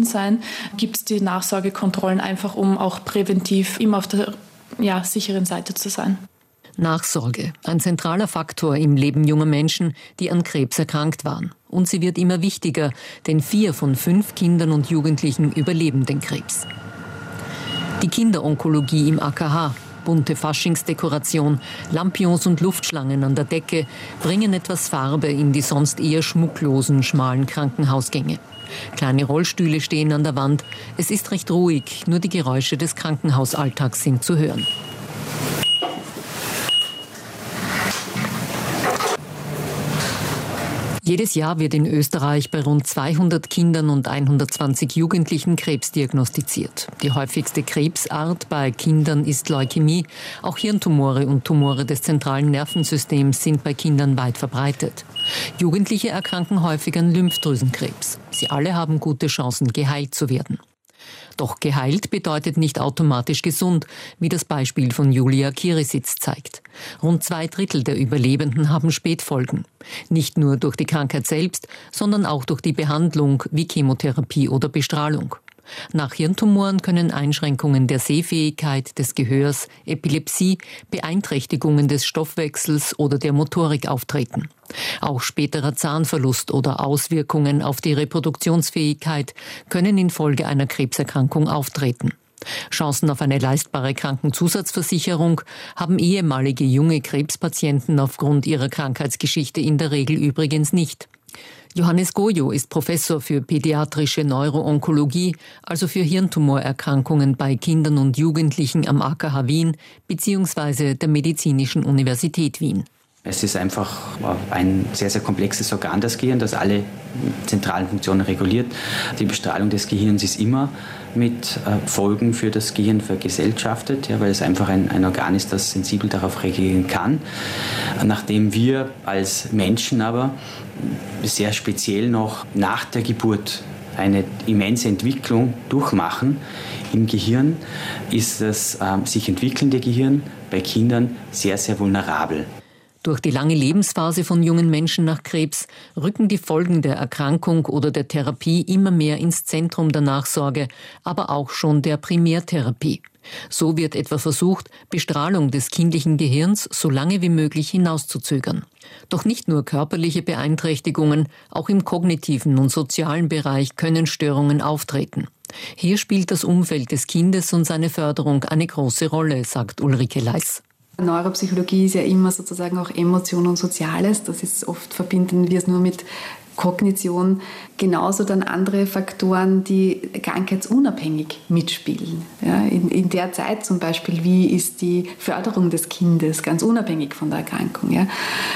Wien sein, gibt es die Nachsorgekontrollen einfach, um auch präventiv immer auf der sicheren Seite zu sein. Nachsorge, ein zentraler Faktor im Leben junger Menschen, die an Krebs erkrankt waren. Und sie wird immer wichtiger, denn 4 von 5 Kindern und Jugendlichen überleben den Krebs. Die Kinderonkologie im AKH, bunte Faschingsdekoration, Lampions und Luftschlangen an der Decke bringen etwas Farbe in die sonst eher schmucklosen, schmalen Krankenhausgänge. Kleine Rollstühle stehen an der Wand. Es ist recht ruhig, nur die Geräusche des Krankenhausalltags sind zu hören. Jedes Jahr wird in Österreich bei rund 200 Kindern und 120 Jugendlichen Krebs diagnostiziert. Die häufigste Krebsart bei Kindern ist Leukämie. Auch Hirntumore und Tumore des zentralen Nervensystems sind bei Kindern weit verbreitet. Jugendliche erkranken häufig an Lymphdrüsenkrebs. Sie alle haben gute Chancen, geheilt zu werden. Doch geheilt bedeutet nicht automatisch gesund, wie das Beispiel von Julia Kirisitz zeigt. Rund 2/3 der Überlebenden haben Spätfolgen. Nicht nur durch die Krankheit selbst, sondern auch durch die Behandlung wie Chemotherapie oder Bestrahlung. Nach Hirntumoren können Einschränkungen der Sehfähigkeit, des Gehörs, Epilepsie, Beeinträchtigungen des Stoffwechsels oder der Motorik auftreten. Auch späterer Zahnverlust oder Auswirkungen auf die Reproduktionsfähigkeit können infolge einer Krebserkrankung auftreten. Chancen auf eine leistbare Krankenzusatzversicherung haben ehemalige junge Krebspatienten aufgrund ihrer Krankheitsgeschichte in der Regel übrigens nicht. Johannes Gojo ist Professor für pädiatrische Neuroonkologie, also für Hirntumorerkrankungen bei Kindern und Jugendlichen am AKH Wien bzw. der Medizinischen Universität Wien. Es ist einfach ein sehr, sehr komplexes Organ, das Gehirn, das alle zentralen Funktionen reguliert. Die Bestrahlung des Gehirns ist immer mit Folgen für das Gehirn vergesellschaftet, weil es einfach ein Organ ist, das sensibel darauf reagieren kann. Nachdem wir als Menschen aber sehr speziell noch nach der Geburt eine immense Entwicklung durchmachen im Gehirn, ist das sich entwickelnde Gehirn bei Kindern sehr, sehr vulnerabel. Durch die lange Lebensphase von jungen Menschen nach Krebs rücken die Folgen der Erkrankung oder der Therapie immer mehr ins Zentrum der Nachsorge, aber auch schon der Primärtherapie. So wird etwa versucht, Bestrahlung des kindlichen Gehirns so lange wie möglich hinauszuzögern. Doch nicht nur körperliche Beeinträchtigungen, auch im kognitiven und sozialen Bereich können Störungen auftreten. Hier spielt das Umfeld des Kindes und seine Förderung eine große Rolle, sagt Ulrike Leiss. Neuropsychologie ist ja immer sozusagen auch Emotion und Soziales. Das ist oft, verbinden wir es nur mit Kognition. Genauso dann andere Faktoren, die krankheitsunabhängig mitspielen. Ja, in der Zeit zum Beispiel, wie ist die Förderung des Kindes, ganz unabhängig von der Erkrankung. Ja?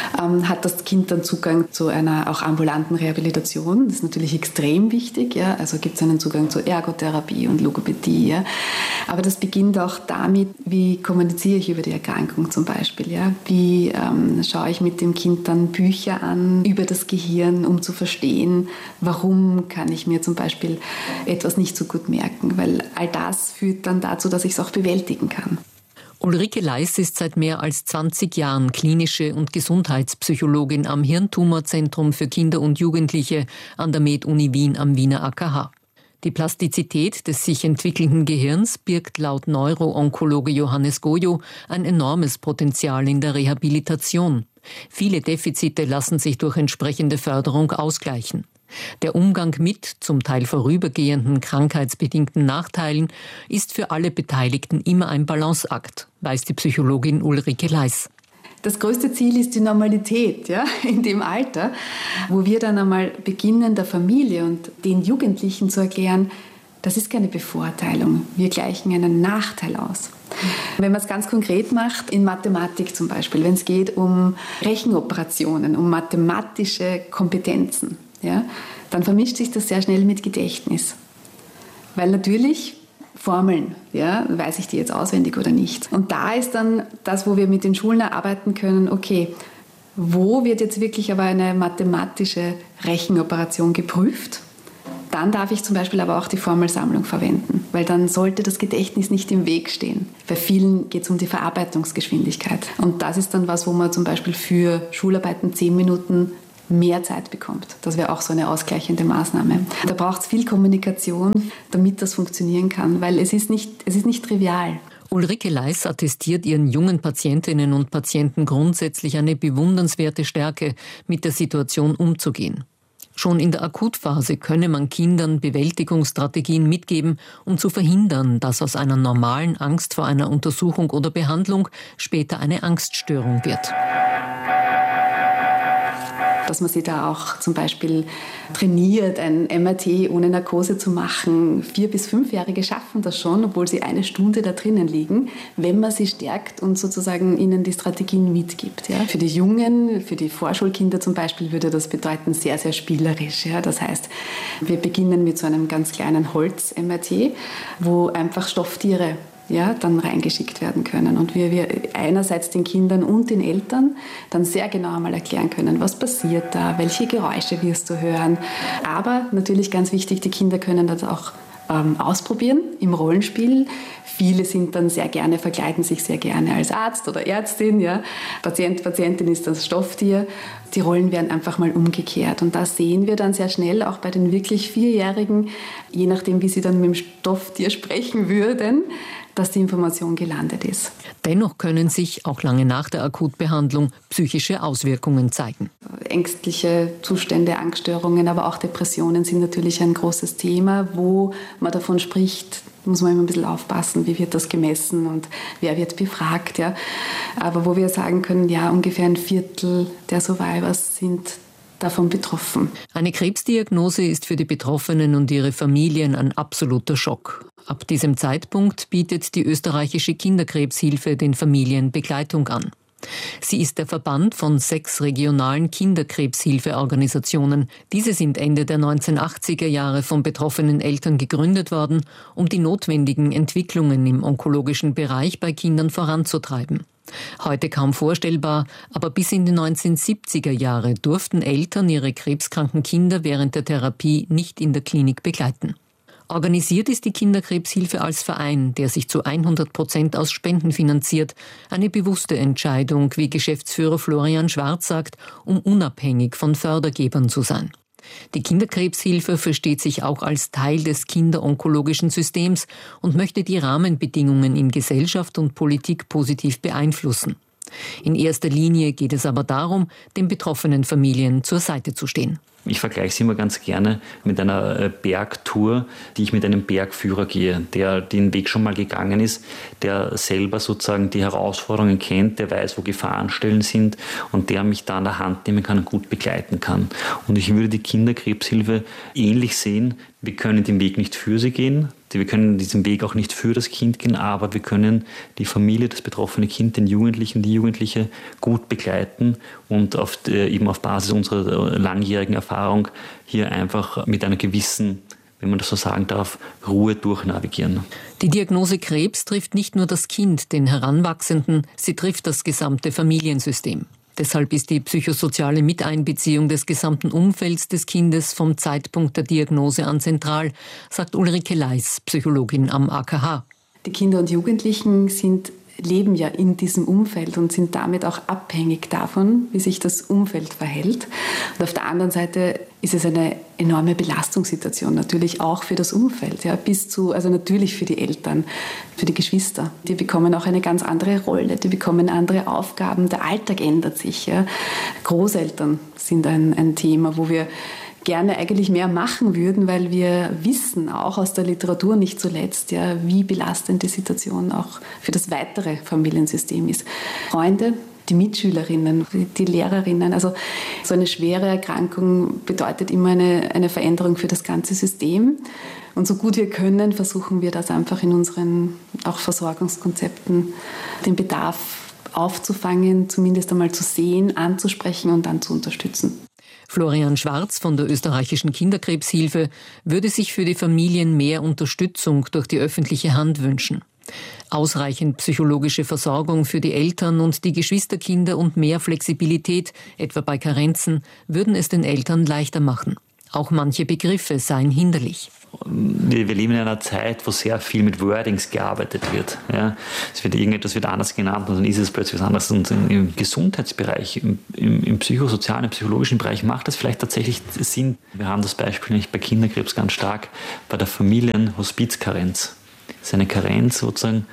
Hat das Kind dann Zugang zu einer auch ambulanten Rehabilitation? Das ist natürlich extrem wichtig. Ja? Also gibt es einen Zugang zur Ergotherapie und Logopädie. Ja? Aber das beginnt auch damit, wie kommuniziere ich über die Erkrankung zum Beispiel. Ja? Wie schaue ich mit dem Kind dann Bücher an über das Gehirn, um zu verstehen, warum kann ich mir zum Beispiel etwas nicht so gut merken, weil all das führt dann dazu, dass ich es auch bewältigen kann. Ulrike Leiss ist seit mehr als 20 Jahren klinische und Gesundheitspsychologin am Hirntumorzentrum für Kinder und Jugendliche an der Med-Uni Wien am Wiener AKH. Die Plastizität des sich entwickelnden Gehirns birgt laut Neuroonkologe Johannes Gojo ein enormes Potenzial in der Rehabilitation. Viele Defizite lassen sich durch entsprechende Förderung ausgleichen. Der Umgang mit zum Teil vorübergehenden krankheitsbedingten Nachteilen ist für alle Beteiligten immer ein Balanceakt, weiß die Psychologin Ulrike Leiss. Das größte Ziel ist die Normalität, ja, in dem Alter, wo wir dann einmal beginnen, der Familie und den Jugendlichen zu erklären, das ist keine Bevorteilung, wir gleichen einen Nachteil aus. Wenn man es ganz konkret macht, in Mathematik zum Beispiel, wenn es geht um Rechenoperationen, um mathematische Kompetenzen, ja, dann vermischt sich das sehr schnell mit Gedächtnis. Weil natürlich Formeln, ja, weiß ich die jetzt auswendig oder nicht. Und da ist dann das, wo wir mit den Schulen erarbeiten können, okay, wo wird jetzt wirklich aber eine mathematische Rechenoperation geprüft? Dann darf ich zum Beispiel aber auch die Formelsammlung verwenden, weil dann sollte das Gedächtnis nicht im Weg stehen. Bei vielen geht es um die Verarbeitungsgeschwindigkeit. Und das ist dann was, wo man zum Beispiel für Schularbeiten 10 Minuten mehr Zeit bekommt. Das wäre auch so eine ausgleichende Maßnahme. Da braucht es viel Kommunikation, damit das funktionieren kann, weil es ist nicht trivial. Ulrike Leis attestiert ihren jungen Patientinnen und Patienten grundsätzlich eine bewundernswerte Stärke, mit der Situation umzugehen. Schon in der Akutphase könne man Kindern Bewältigungsstrategien mitgeben, um zu verhindern, dass aus einer normalen Angst vor einer Untersuchung oder Behandlung später eine Angststörung wird. Dass man sie da auch zum Beispiel trainiert, ein MRT ohne Narkose zu machen. 4- bis 5-Jährige schaffen das schon, obwohl sie 1 Stunde da drinnen liegen, wenn man sie stärkt und sozusagen ihnen die Strategien mitgibt. Ja. Für die Jungen, für die Vorschulkinder zum Beispiel würde das bedeuten, sehr, sehr spielerisch. Ja. Das heißt, wir beginnen mit so einem ganz kleinen Holz-MRT, wo einfach Stofftiere dann reingeschickt werden können. Und wir einerseits den Kindern und den Eltern dann sehr genau einmal erklären können, was passiert da, welche Geräusche wirst du hören. Aber natürlich ganz wichtig, die Kinder können das auch ausprobieren im Rollenspiel. Viele sind dann verkleiden sich sehr gerne als Arzt oder Ärztin. Ja. Patient, Patientin ist das Stofftier. Die Rollen werden einfach mal umgekehrt. Und da sehen wir dann sehr schnell, auch bei den wirklich 4-Jährigen, je nachdem, wie sie dann mit dem Stofftier sprechen würden, dass die Information gelandet ist. Dennoch können sich, auch lange nach der Akutbehandlung, psychische Auswirkungen zeigen. Ängstliche Zustände, Angststörungen, aber auch Depressionen sind natürlich ein großes Thema. Wo man davon spricht, muss man immer ein bisschen aufpassen, wie wird das gemessen und wer wird befragt. Ja. Aber wo wir sagen können, ungefähr 1/4 der Survivors sind davon betroffen. Eine Krebsdiagnose ist für die Betroffenen und ihre Familien ein absoluter Schock. Ab diesem Zeitpunkt bietet die österreichische Kinderkrebshilfe den Familien Begleitung an. Sie ist der Verband von 6 regionalen Kinderkrebshilfeorganisationen. Diese sind Ende der 1980er Jahre von betroffenen Eltern gegründet worden, um die notwendigen Entwicklungen im onkologischen Bereich bei Kindern voranzutreiben. Heute kaum vorstellbar, aber bis in die 1970er Jahre durften Eltern ihre krebskranken Kinder während der Therapie nicht in der Klinik begleiten. Organisiert ist die Kinderkrebshilfe als Verein, der sich zu 100% aus Spenden finanziert. Eine bewusste Entscheidung, wie Geschäftsführer Florian Schwarz sagt, um unabhängig von Fördergebern zu sein. Die Kinderkrebshilfe versteht sich auch als Teil des kinderonkologischen Systems und möchte die Rahmenbedingungen in Gesellschaft und Politik positiv beeinflussen. In erster Linie geht es aber darum, den betroffenen Familien zur Seite zu stehen. Ich vergleiche es immer ganz gerne mit einer Bergtour, die ich mit einem Bergführer gehe, der den Weg schon mal gegangen ist, der selber sozusagen die Herausforderungen kennt, der weiß, wo Gefahrenstellen sind und der mich da an der Hand nehmen kann und gut begleiten kann. Und ich würde die Kinderkrebshilfe ähnlich sehen. Wir können den Weg nicht für sie gehen, wir können diesen Weg auch nicht für das Kind gehen, aber wir können die Familie, das betroffene Kind, den Jugendlichen, die Jugendliche gut begleiten und eben auf Basis unserer langjährigen Erfahrung hier einfach mit einer gewissen, wenn man das so sagen darf, Ruhe durchnavigieren. Die Diagnose Krebs trifft nicht nur das Kind, den Heranwachsenden, sie trifft das gesamte Familiensystem. Deshalb ist die psychosoziale Miteinbeziehung des gesamten Umfelds des Kindes vom Zeitpunkt der Diagnose an zentral, sagt Ulrike Leis, Psychologin am AKH. Die Kinder und Jugendlichen leben ja in diesem Umfeld und sind damit auch abhängig davon, wie sich das Umfeld verhält. Und auf der anderen Seite ist es eine enorme Belastungssituation, natürlich auch für das Umfeld, also natürlich für die Eltern, für die Geschwister. Die bekommen auch eine ganz andere Rolle, die bekommen andere Aufgaben, der Alltag ändert sich. Ja. Großeltern sind ein Thema, wo wir gerne eigentlich mehr machen würden, weil wir wissen, auch aus der Literatur nicht zuletzt, wie belastend die Situation auch für das weitere Familiensystem ist. Freunde, die Mitschülerinnen, die Lehrerinnen, also so eine schwere Erkrankung bedeutet immer eine Veränderung für das ganze System. Und so gut wir können, versuchen wir das einfach in unseren auch Versorgungskonzepten, den Bedarf aufzufangen, zumindest einmal zu sehen, anzusprechen und dann zu unterstützen. Florian Schwarz von der österreichischen Kinderkrebshilfe würde sich für die Familien mehr Unterstützung durch die öffentliche Hand wünschen. Ausreichend psychologische Versorgung für die Eltern und die Geschwisterkinder und mehr Flexibilität, etwa bei Karenzen, würden es den Eltern leichter machen. Auch manche Begriffe seien hinderlich. Wir leben in einer Zeit, wo sehr viel mit Wordings gearbeitet wird. Ja. Irgendetwas wird anders genannt und dann ist es plötzlich was anderes. Und im Gesundheitsbereich, im psychosozialen, im psychologischen Bereich macht das vielleicht tatsächlich Sinn. Wir haben das Beispiel nicht bei Kinderkrebs ganz stark, bei der Familienhospizkarenz. Das ist eine Karenz sozusagen,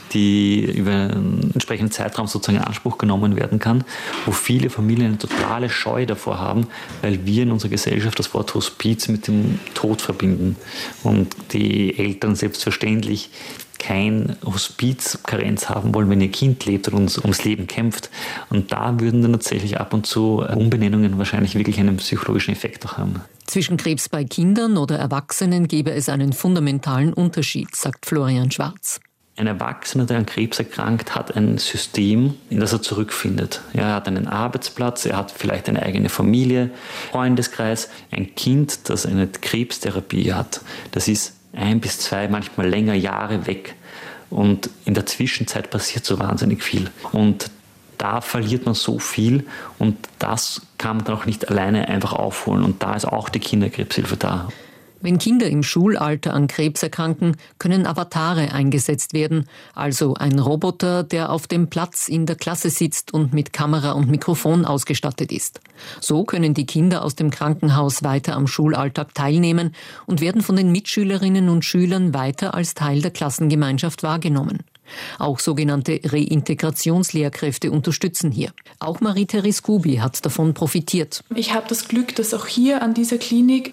die über einen entsprechenden Zeitraum sozusagen in Anspruch genommen werden kann, wo viele Familien eine totale Scheu davor haben, weil wir in unserer Gesellschaft das Wort Hospiz mit dem Tod verbinden und die Eltern selbstverständlich kein Hospizkarenz haben wollen, wenn ihr Kind lebt und ums Leben kämpft. Und da würden dann tatsächlich ab und zu Umbenennungen wahrscheinlich wirklich einen psychologischen Effekt auch haben. Zwischen Krebs bei Kindern oder Erwachsenen gäbe es einen fundamentalen Unterschied, sagt Florian Schwarz. Ein Erwachsener, der an Krebs erkrankt, hat ein System, in das er zurückfindet. Ja, er hat einen Arbeitsplatz, er hat vielleicht eine eigene Familie, Freundeskreis. Ein Kind, das eine Krebstherapie hat, das ist 1 bis 2, manchmal länger Jahre weg. Und in der Zwischenzeit passiert so wahnsinnig viel. Und da verliert man so viel und das kann man dann auch nicht alleine einfach aufholen. Und da ist auch die Kinderkrebshilfe da. Wenn Kinder im Schulalter an Krebs erkranken, können Avatare eingesetzt werden, also ein Roboter, der auf dem Platz in der Klasse sitzt und mit Kamera und Mikrofon ausgestattet ist. So können die Kinder aus dem Krankenhaus weiter am Schulalltag teilnehmen und werden von den Mitschülerinnen und Schülern weiter als Teil der Klassengemeinschaft wahrgenommen. Auch sogenannte Reintegrationslehrkräfte unterstützen hier. Auch Marie-Therese Gubi hat davon profitiert. Ich habe das Glück, dass auch hier an dieser Klinik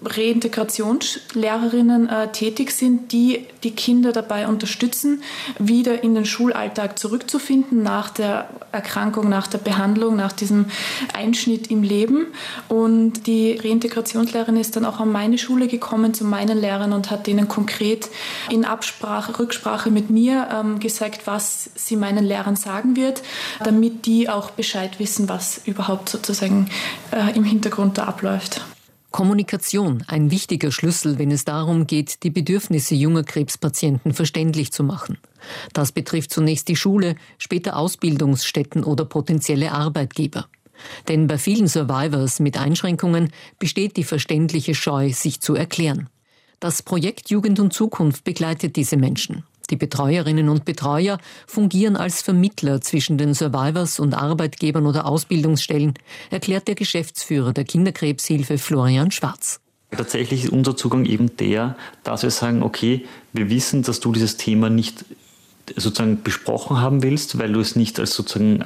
Reintegrationslehrerinnen tätig sind, die die Kinder dabei unterstützen, wieder in den Schulalltag zurückzufinden nach der Erkrankung, nach der Behandlung, nach diesem Einschnitt im Leben. Und die Reintegrationslehrerin ist dann auch an meine Schule gekommen, zu meinen Lehrern und hat denen konkret in Rücksprache mit mir gesagt, was sie meinen Lehrern sagen wird, damit die auch Bescheid wissen, was überhaupt sozusagen im Hintergrund da abläuft. Kommunikation, ein wichtiger Schlüssel, wenn es darum geht, die Bedürfnisse junger Krebspatienten verständlich zu machen. Das betrifft zunächst die Schule, später Ausbildungsstätten oder potenzielle Arbeitgeber. Denn bei vielen Survivors mit Einschränkungen besteht die verständliche Scheu, sich zu erklären. Das Projekt Jugend und Zukunft begleitet diese Menschen. Die Betreuerinnen und Betreuer fungieren als Vermittler zwischen den Survivors und Arbeitgebern oder Ausbildungsstellen, erklärt der Geschäftsführer der Kinderkrebshilfe Florian Schwarz. Tatsächlich ist unser Zugang eben der, dass wir sagen, okay, wir wissen, dass du dieses Thema nicht sozusagen besprochen haben willst, weil du es nicht als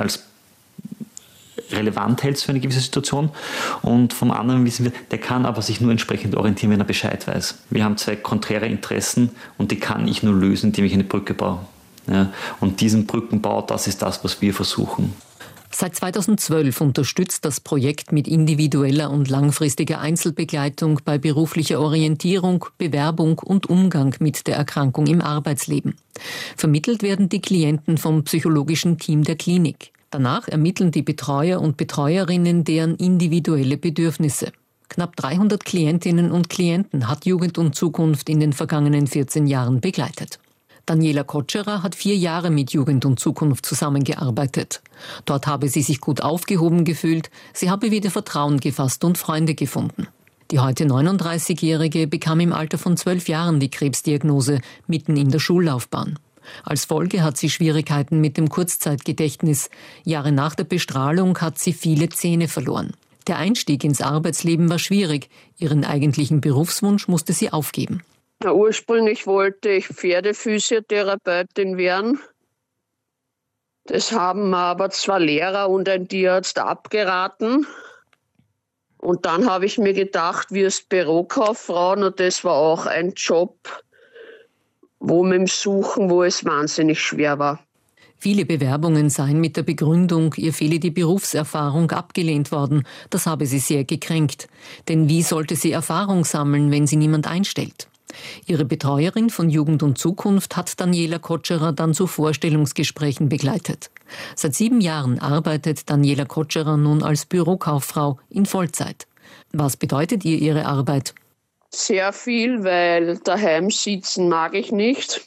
relevant hältst für eine gewisse Situation. Und vom anderen wissen wir, der kann aber sich nur entsprechend orientieren, wenn er Bescheid weiß. Wir haben 2 konträre Interessen und die kann ich nur lösen, indem ich eine Brücke baue. Ja, und diesen Brückenbau, das ist das, was wir versuchen. Seit 2012 unterstützt das Projekt mit individueller und langfristiger Einzelbegleitung bei beruflicher Orientierung, Bewerbung und Umgang mit der Erkrankung im Arbeitsleben. Vermittelt werden die Klienten vom psychologischen Team der Klinik. Danach ermitteln die Betreuer und Betreuerinnen deren individuelle Bedürfnisse. Knapp 300 Klientinnen und Klienten hat Jugend und Zukunft in den vergangenen 14 Jahren begleitet. Daniela Kotscherer hat 4 Jahre mit Jugend und Zukunft zusammengearbeitet. Dort habe sie sich gut aufgehoben gefühlt, sie habe wieder Vertrauen gefasst und Freunde gefunden. Die heute 39-Jährige bekam im Alter von 12 Jahren die Krebsdiagnose mitten in der Schullaufbahn. Als Folge hat sie Schwierigkeiten mit dem Kurzzeitgedächtnis. Jahre nach der Bestrahlung hat sie viele Zähne verloren. Der Einstieg ins Arbeitsleben war schwierig. Ihren eigentlichen Berufswunsch musste sie aufgeben. Ja, ursprünglich wollte ich Pferdephysiotherapeutin werden. Das haben aber 2 Lehrer und ein Tierarzt abgeraten. Und dann habe ich mir gedacht, wirst Bürokauffrau, und das war auch ein Job, wo mit dem Suchen, wo es wahnsinnig schwer war. Viele Bewerbungen seien mit der Begründung, ihr fehle die Berufserfahrung, abgelehnt worden. Das habe sie sehr gekränkt. Denn wie sollte sie Erfahrung sammeln, wenn sie niemand einstellt? Ihre Betreuerin von Jugend und Zukunft hat Daniela Kotscherer dann zu Vorstellungsgesprächen begleitet. Seit 7 Jahren arbeitet Daniela Kotscherer nun als Bürokauffrau in Vollzeit. Was bedeutet ihr ihre Arbeit? Sehr viel, weil daheim sitzen mag ich nicht.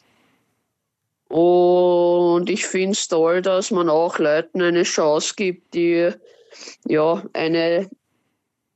Und ich finde es toll, dass man auch Leuten eine Chance gibt, die ja eine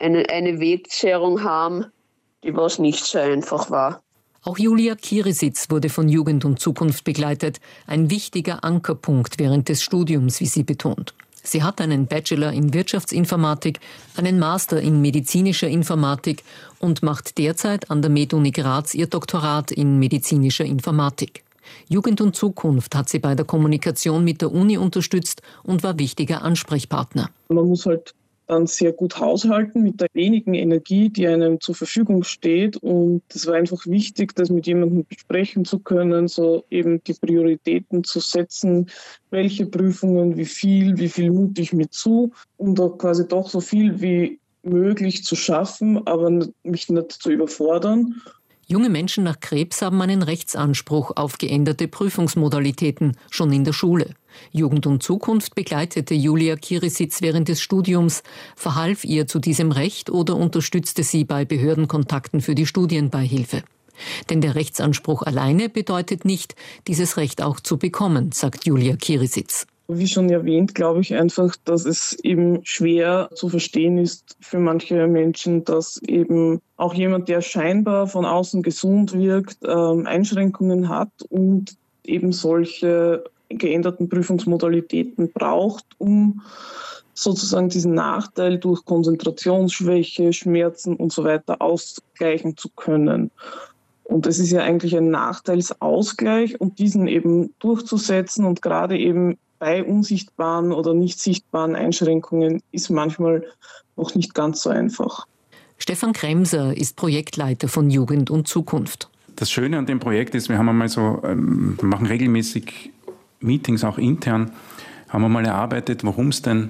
eine Wegzehrung haben, die was nicht so einfach war. Auch Julia Kirisitz wurde von Jugend und Zukunft begleitet. Ein wichtiger Ankerpunkt während des Studiums, wie sie betont. Sie hat einen Bachelor in Wirtschaftsinformatik, einen Master in medizinischer Informatik und macht derzeit an der MedUni Graz ihr Doktorat in medizinischer Informatik. Jugend und Zukunft hat sie bei der Kommunikation mit der Uni unterstützt und war wichtiger Ansprechpartner. Man muss halt dann sehr gut haushalten mit der wenigen Energie, die einem zur Verfügung steht. Und es war einfach wichtig, das mit jemandem besprechen zu können, so eben die Prioritäten zu setzen, welche Prüfungen, wie viel mute ich mir zu, um da quasi doch so viel wie möglich zu schaffen, aber mich nicht zu überfordern. Junge Menschen nach Krebs haben einen Rechtsanspruch auf geänderte Prüfungsmodalitäten, schon in der Schule. Jugend und Zukunft begleitete Julia Kirisitz während des Studiums, verhalf ihr zu diesem Recht oder unterstützte sie bei Behördenkontakten für die Studienbeihilfe. Denn der Rechtsanspruch alleine bedeutet nicht, dieses Recht auch zu bekommen, sagt Julia Kirisitz. Wie schon erwähnt, glaube ich einfach, dass es eben schwer zu verstehen ist für manche Menschen, dass eben auch jemand, der scheinbar von außen gesund wirkt, Einschränkungen hat und eben solche geänderten Prüfungsmodalitäten braucht, um sozusagen diesen Nachteil durch Konzentrationsschwäche, Schmerzen und so weiter ausgleichen zu können. Und es ist ja eigentlich ein Nachteilsausgleich und diesen eben durchzusetzen und gerade eben bei unsichtbaren oder nicht sichtbaren Einschränkungen ist manchmal noch nicht ganz so einfach. Stefan Kremser ist Projektleiter von Jugend und Zukunft. Das Schöne an dem Projekt ist, wir machen regelmäßig Meetings auch intern, haben wir mal erarbeitet, worum es denn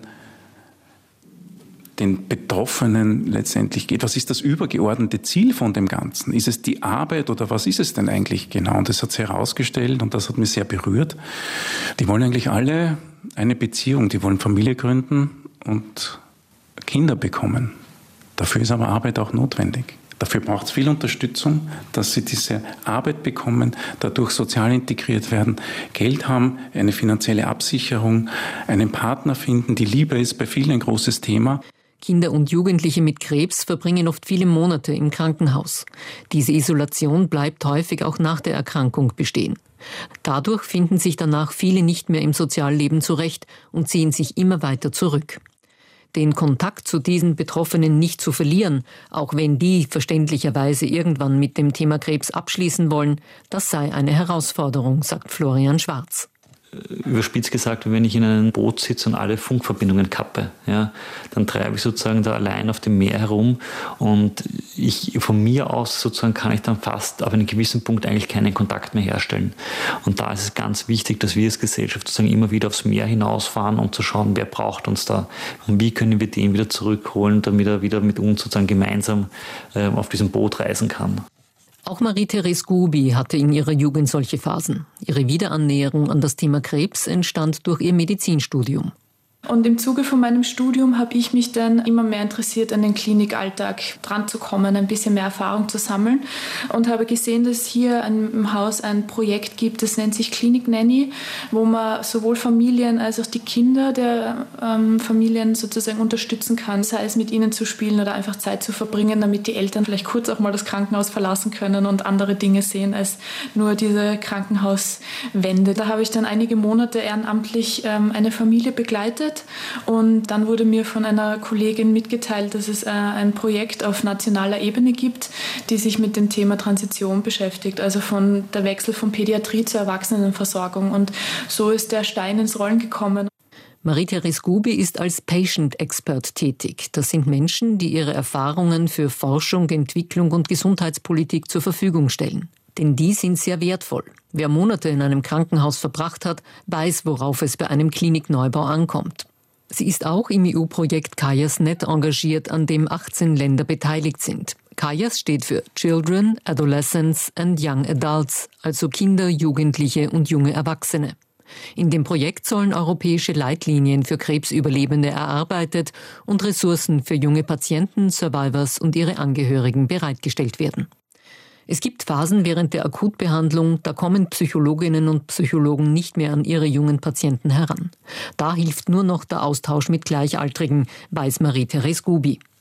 den Betroffenen letztendlich geht. Was ist das übergeordnete Ziel von dem Ganzen? Ist es die Arbeit oder was ist es denn eigentlich genau? Und das hat sich herausgestellt und das hat mich sehr berührt. Die wollen eigentlich alle eine Beziehung, die wollen Familie gründen und Kinder bekommen. Dafür ist aber Arbeit auch notwendig. Dafür braucht es viel Unterstützung, dass sie diese Arbeit bekommen, dadurch sozial integriert werden, Geld haben, eine finanzielle Absicherung, einen Partner finden. Die Liebe ist bei vielen ein großes Thema. Kinder und Jugendliche mit Krebs verbringen oft viele Monate im Krankenhaus. Diese Isolation bleibt häufig auch nach der Erkrankung bestehen. Dadurch finden sich danach viele nicht mehr im Sozialleben zurecht und ziehen sich immer weiter zurück. Den Kontakt zu diesen Betroffenen nicht zu verlieren, auch wenn die verständlicherweise irgendwann mit dem Thema Krebs abschließen wollen, das sei eine Herausforderung, sagt Florian Schwarz. Überspitzt gesagt, wenn ich in einem Boot sitze und alle Funkverbindungen kappe, ja, dann treibe ich sozusagen da allein auf dem Meer herum und von mir aus sozusagen kann ich dann fast auf einen gewissen Punkt eigentlich keinen Kontakt mehr herstellen. Und da ist es ganz wichtig, dass wir als Gesellschaft sozusagen immer wieder aufs Meer hinausfahren, um zu schauen, wer braucht uns da und wie können wir den wieder zurückholen, damit er wieder mit uns sozusagen gemeinsam auf diesem Boot reisen kann. Auch Marie-Therese Gubi hatte in ihrer Jugend solche Phasen. Ihre Wiederannäherung an das Thema Krebs entstand durch ihr Medizinstudium. Und im Zuge von meinem Studium habe ich mich dann immer mehr interessiert, an den Klinikalltag dran zu kommen, ein bisschen mehr Erfahrung zu sammeln und habe gesehen, dass hier im Haus ein Projekt gibt, das nennt sich Klinik Nanny, wo man sowohl Familien als auch die Kinder der Familien sozusagen unterstützen kann, sei es mit ihnen zu spielen oder einfach Zeit zu verbringen, damit die Eltern vielleicht kurz auch mal das Krankenhaus verlassen können und andere Dinge sehen als nur diese Krankenhauswände. Da habe ich dann einige Monate ehrenamtlich eine Familie begleitet. Und dann wurde mir von einer Kollegin mitgeteilt, dass es ein Projekt auf nationaler Ebene gibt, die sich mit dem Thema Transition beschäftigt, also von der Wechsel von Pädiatrie zur Erwachsenenversorgung. Und so ist der Stein ins Rollen gekommen. Marie-Therese Gubi ist als Patient Expert tätig. Das sind Menschen, die ihre Erfahrungen für Forschung, Entwicklung und Gesundheitspolitik zur Verfügung stellen. Denn die sind sehr wertvoll. Wer Monate in einem Krankenhaus verbracht hat, weiß, worauf es bei einem Klinikneubau ankommt. Sie ist auch im EU-Projekt CAIAS-Net engagiert, an dem 18 Länder beteiligt sind. CAIAS steht für Children, Adolescents and Young Adults, also Kinder, Jugendliche und junge Erwachsene. In dem Projekt sollen europäische Leitlinien für Krebsüberlebende erarbeitet und Ressourcen für junge Patienten, Survivors und ihre Angehörigen bereitgestellt werden. Es gibt Phasen während der Akutbehandlung, da kommen Psychologinnen und Psychologen nicht mehr an ihre jungen Patienten heran. Da hilft nur noch der Austausch mit Gleichaltrigen, weiß Marie-Therese Gubi.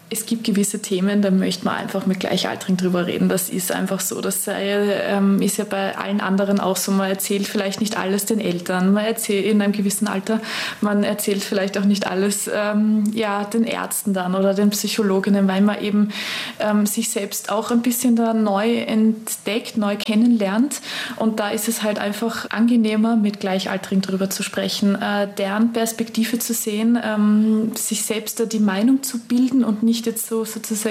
es gibt gewisse Themen, da möchte man einfach mit Gleichaltrigen drüber reden. Das ist einfach so. Das ist ja bei allen anderen auch so. Man erzählt vielleicht nicht alles den Eltern. Man erzählt in einem gewissen Alter, man erzählt vielleicht auch nicht alles den Ärzten dann oder den Psychologinnen, weil man eben sich selbst auch ein bisschen da neu entdeckt, neu kennenlernt. Und da ist es halt einfach angenehmer, mit Gleichaltrigen drüber zu sprechen, deren Perspektive zu sehen, sich selbst da die Meinung zu bilden und nicht jetzt so sozusagen